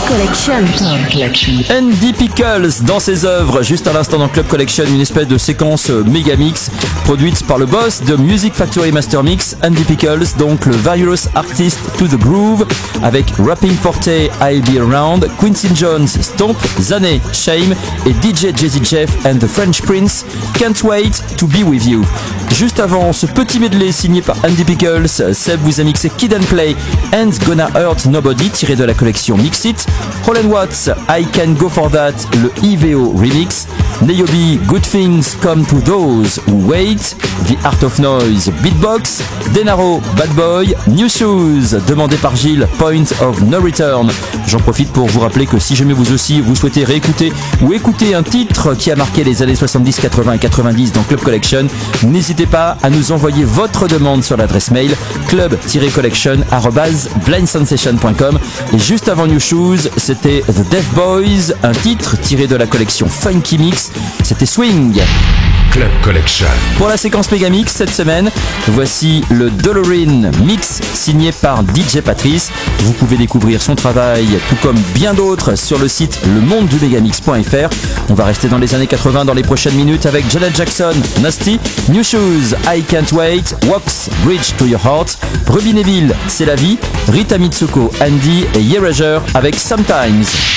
Collection. Andy Pickles dans ses œuvres, juste à l'instant dans Club Collection, une espèce de séquence méga mix produite par le boss de Music Factory Master Mix, Andy Pickles, donc le Various Artist to the Groove, avec Rapping Forte, I'll Be Around, Quincy Jones, Stomp, Zane, Shame et DJ Jazzy Jeff and the French Prince, Can't Wait to Be With You. Juste avant ce petit medley signé par Andy Pickles, Seb vous a mixé Kid and Play and Gonna Hurt Nobody tiré de la collection Mix It, Holland Watts, I Can Go For That, le IVO Remix, Nayobi, Good Things Come To Those Who Wait, The Art of Noise, Beatbox, Denaro, Bad Boy, New Shoes, demandé par Gilles, Point of No Return. J'en profite pour vous rappeler que si jamais vous aussi vous souhaitez réécouter ou écouter un titre qui a marqué les années 70, 80 et 90 dans Club Collection, n'hésitez pas à nous envoyer votre demande sur l'adresse mail club-collection@blindsensation.com. Et juste avant New Shoes, c'était The Deaf Boys, un titre tiré de la collection Funky Mix, c'était Swing. Club Collection. Pour la séquence Megamix cette semaine, voici le Dolorin Mix signé par DJ Patrice. Vous pouvez découvrir son travail, tout comme bien d'autres, sur le site lemondedumegamix.fr. On va rester dans les années 80 dans les prochaines minutes avec Janet Jackson, Nasty, New Shoes, I Can't Wait, Walks, Bridge to Your Heart, Ruby Neville, C'est la vie, Rita Mitsuko, Andy et Erasure avec Sometimes.